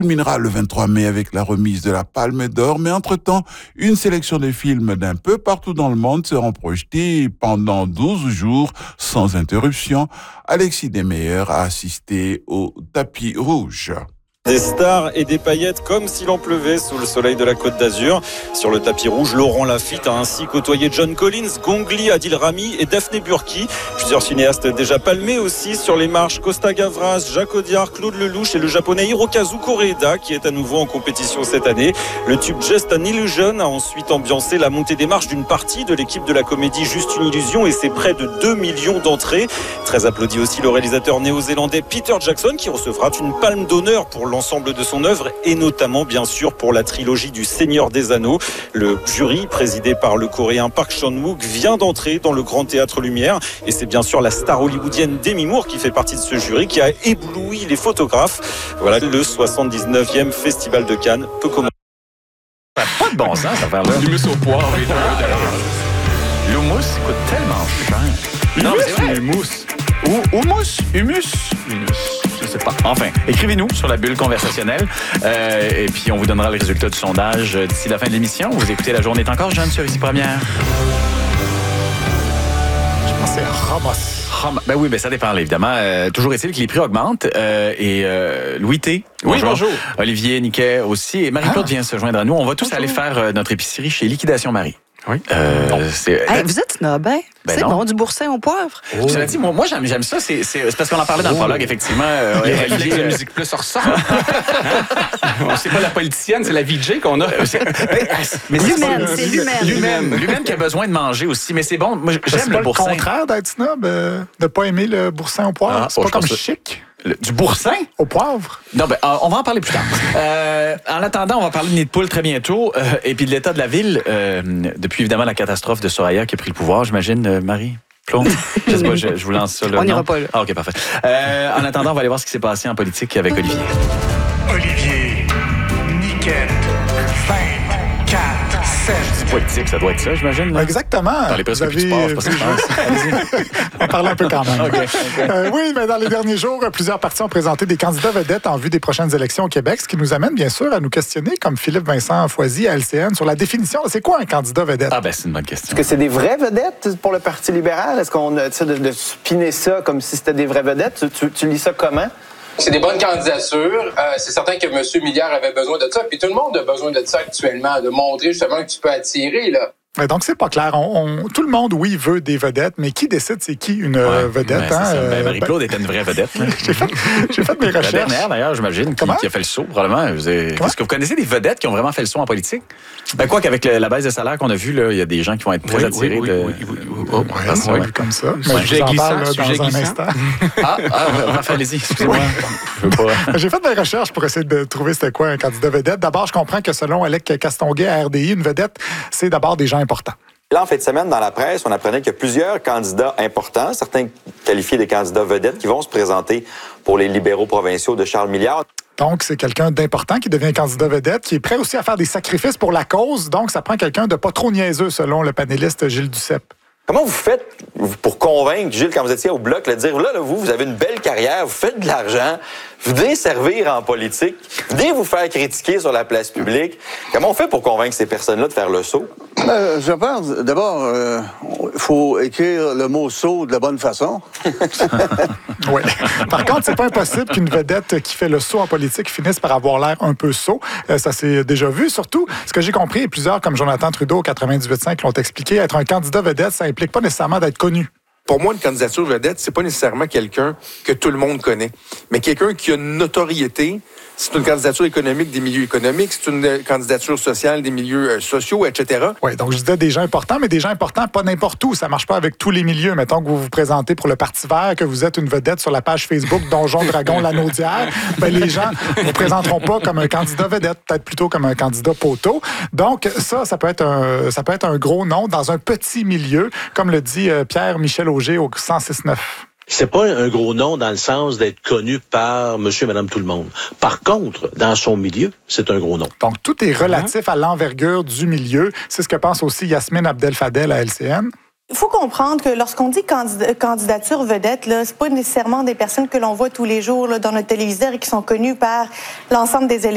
Culminera le 23 mai avec la remise de la Palme d'Or, mais entre-temps, une sélection de films d'un peu partout dans le monde seront projetés pendant 12 jours sans interruption. Alexis Desmeyer a assisté au tapis rouge. Des stars et des paillettes comme s'il en pleuvait sous le soleil de la Côte d'Azur. Sur le tapis rouge, Laurent Lafitte a ainsi côtoyé John Collins, Gong Li, Adil Rami et Daphné Burki. Plusieurs cinéastes déjà palmés aussi sur les marches. Costa Gavras, Jacques Audiard, Claude Lelouch et le japonais Hirokazu Koreeda qui est à nouveau en compétition cette année. Le tube Just an Illusion a ensuite ambiancé la montée des marches d'une partie de l'équipe de la comédie Juste une illusion et c'est près de 2 millions d'entrées. Très applaudi aussi le réalisateur néo-zélandais Peter Jackson qui recevra une palme d'honneur pour l'ensemble de son œuvre et notamment bien sûr pour la trilogie du Seigneur des Anneaux. Le jury présidé par le coréen Park Chan-wook vient d'entrer dans le Grand Théâtre Lumière et c'est bien sûr la star hollywoodienne Demi Moore qui fait partie de ce jury qui a ébloui les photographes. Voilà, le 79e Festival de Cannes peut commencer. Ça n'a pas de bon sens, cette affaire-là. L'humus au poivre et L'humus coûte tellement cher. Non, mais c'est vrai. Humus. Humus. Je sais pas. Enfin, écrivez-nous sur la bulle conversationnelle et puis on vous donnera le résultat du sondage d'ici la fin de l'émission. Vous écoutez La Journée est encore jeune sur Ici Première. Je pense que c'est Ramos. Ben oui, ben ça dépend, là, évidemment. Toujours est-il que les prix augmentent et Louis T. Oui, bonjour. Olivier Niquet aussi et Marie-Claude vient se joindre à nous. On va tous aller faire notre épicerie chez Liquidation Marie. Oui. Vous êtes snob, hein? Ben c'est non. bon, du boursin au poivre. Oh. Cela dit, moi j'aime ça. C'est parce qu'on en parlait dans le prologue, effectivement. Avec la musique plus ressort. C'est pas la politicienne, c'est la VJ qu'on a. Mais L'humaine, c'est l'humaine. L'humaine qui a besoin de manger aussi. Mais c'est bon, moi C'est j'aime pas le boursin. le contraire d'être snob, de ne pas aimer le boursin au poivre. Ah, c'est pas je comme pense chic Du boursin? au poivre. Non, ben, on va en parler plus tard. En attendant, on va parler de nid de poule très bientôt et puis de l'état de la ville depuis évidemment la catastrophe de Soraya qui a pris le pouvoir, j'imagine, Marie? Plomb. Je sais pas, je vous lance ça là. On n'ira pas là. Ah, OK, parfait. En attendant, on va aller voir ce qui s'est passé en politique avec Olivier. Olivier, Niquette, 5, 4, 7. C'est politique, ça doit être ça, j'imagine. Là? Exactement. Dans les presque plus du sport, c'est pas ça que je pense. Allez-y. On parle un peu quand même. OK. Oui, mais dans les derniers jours, plusieurs partis ont présenté des candidats vedettes en vue des prochaines élections au Québec, ce qui nous amène bien sûr à nous questionner, comme Philippe Vincent Foisy à LCN, sur la définition. C'est quoi un candidat vedette? Ah ben c'est une bonne question. Est-ce que c'est des vraies vedettes pour le Parti libéral? Est-ce qu'on essaie de spinner ça comme si c'était des vraies vedettes? Tu lis ça comment? C'est des bonnes candidatures. C'est certain que M. Milliard avait besoin de ça. Puis tout le monde a besoin de ça actuellement, de montrer justement que tu peux attirer, là. Donc, c'est pas clair. Tout le monde, oui, veut des vedettes, mais qui décide c'est qui une vedette? Ben, c'est ça. Marie-Claude était une vraie vedette. Là. J'ai fait mes La recherches. dernière, d'ailleurs, j'imagine, qui a fait le saut, probablement. Est-ce que vous connaissez des vedettes qui ont vraiment fait le saut en politique? Ben, quoi qu'avec la baisse de salaire qu'on a vue, il y a des gens qui vont être très attirés de... Oh, ouais, vu comme ça. Mais Sujet je vous en glissant, parle là, sujet dans un glissant. instant. Raphaël, allez-y, excusez-moi. Je veux pas... J'ai fait mes recherches pour essayer de trouver c'était quoi un candidat vedette. D'abord, je comprends que selon Alec Castonguay à RDI, une vedette, c'est d'abord des gens importants. Là, en fin de semaine, dans la presse, on apprenait qu'il y a plusieurs candidats importants, certains qualifiés de candidats vedettes, qui vont se présenter pour les libéraux provinciaux de Charles Milliard. Donc, c'est quelqu'un d'important qui devient candidat vedette, qui est prêt aussi à faire des sacrifices pour la cause. Donc, ça prend quelqu'un de pas trop niaiseux, selon le panéliste Gilles Duceppe. Comment vous faites pour convaincre, Gilles, quand vous étiez au Bloc, de dire, là, vous avez une belle carrière, vous faites de l'argent, venez servir en politique, venez vous faire critiquer sur la place publique. Comment on fait pour convaincre ces personnes-là de faire le saut? Je pense, d'abord, il faut écrire le mot « saut » de la bonne façon. Oui. Par contre, c'est pas impossible qu'une vedette qui fait le saut en politique finisse par avoir l'air un peu sot. Ça s'est déjà vu. Surtout, ce que j'ai compris, et plusieurs, comme Jonathan Trudeau au 98.5 l'ont expliqué, être un candidat vedette, ça implique pas nécessairement d'être connu. Pour moi, une candidature vedette, c'est pas nécessairement quelqu'un que tout le monde connaît, mais quelqu'un qui a une notoriété. C'est une candidature économique des milieux économiques, c'est une candidature sociale des milieux sociaux, etc. Oui, donc je disais des gens importants, mais des gens importants pas n'importe où. Ça marche pas avec tous les milieux. Mettons que vous vous présentez pour le Parti vert, que vous êtes une vedette sur la page Facebook Donjon Dragon Lanaudière, ben les gens ne vous présenteront pas comme un candidat vedette, peut-être plutôt comme un candidat poteau. Donc ça peut être un gros nom dans un petit milieu, comme le dit Pierre-Michel Auger au 106.9. C'est pas un gros nom dans le sens d'être connu par monsieur et madame tout le monde. Par contre, dans son milieu, c'est un gros nom. Donc, tout est relatif à l'envergure du milieu. C'est ce que pense aussi Yasmine Abdel-Fadel à LCN. Il faut comprendre que lorsqu'on dit candidature vedette, là, c'est pas nécessairement des personnes que l'on voit tous les jours là, dans notre téléviseur et qui sont connues par l'ensemble des électeurs.